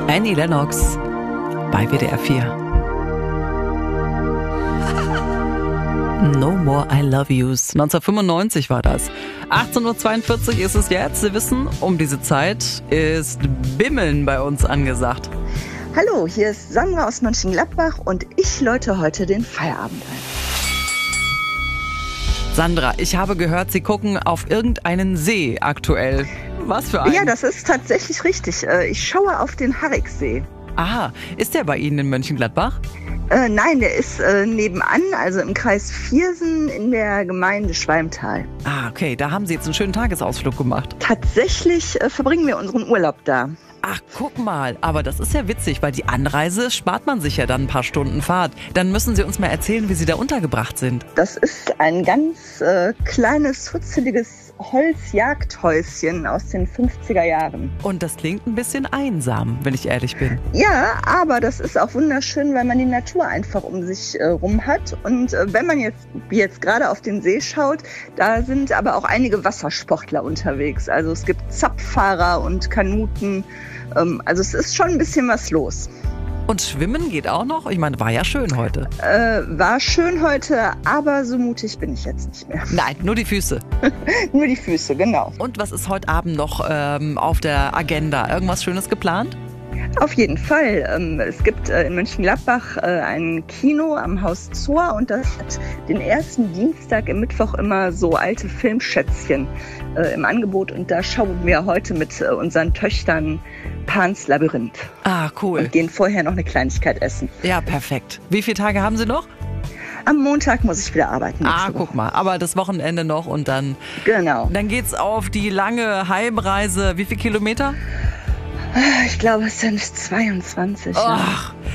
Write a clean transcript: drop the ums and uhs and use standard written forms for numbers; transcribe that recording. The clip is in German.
Annie Lennox bei WDR 4. No More I Love Yous. 1995 war das. 18.42 Uhr ist es jetzt. Sie wissen, um diese Zeit ist Bimmeln bei uns angesagt. Hallo, hier ist Sandra aus Mönchengladbach und ich läute heute den Feierabend ein. Sandra, ich habe gehört, Sie gucken auf irgendeinen See aktuell. Was für einen? Ja, das ist tatsächlich richtig. Ich schaue auf den Hariksee. Aha, ist der bei Ihnen in Mönchengladbach? Nein, der ist nebenan, also im Kreis Viersen in der Gemeinde Schwalmtal. Ah, okay, da haben Sie jetzt einen schönen Tagesausflug gemacht. Tatsächlich verbringen wir unseren Urlaub da. Ach, guck mal, aber das ist ja witzig, weil die Anreise spart man sich ja dann ein paar Stunden Fahrt. Dann müssen Sie uns mal erzählen, wie Sie da untergebracht sind. Das ist ein ganz kleines, hutzeliges Holzjagdhäuschen aus den 50er Jahren. Und das klingt ein bisschen einsam, wenn ich ehrlich bin. Ja, aber das ist auch wunderschön, weil man die Natur einfach um sich rum hat. Und wenn man jetzt gerade auf den See schaut, da sind aber auch einige Wassersportler unterwegs. Also es gibt Zapffahrer und Kanuten. Also es ist schon ein bisschen was los. Und schwimmen geht auch noch? Ich meine, war ja schön heute. War schön heute, aber so mutig bin ich jetzt nicht mehr. Nein, nur die Füße. Nur die Füße, genau. Und was ist heute Abend noch auf der Agenda? Irgendwas Schönes geplant? Auf jeden Fall. Es gibt in Mönchengladbach ein Kino am Haus Zohr und das hat den ersten Dienstag im Mittwoch immer so alte Filmschätzchen im Angebot. Und da schauen wir heute mit unseren Töchtern Pans Labyrinth. Ah, cool. Und gehen vorher noch eine Kleinigkeit essen. Ja, perfekt. Wie viele Tage haben Sie noch? Am Montag muss ich wieder arbeiten. Guck mal. Aber das Wochenende noch und dann... Genau. Dann geht's auf die lange Heimreise. Wie viele Kilometer? Ich glaube, es sind 22. Ach,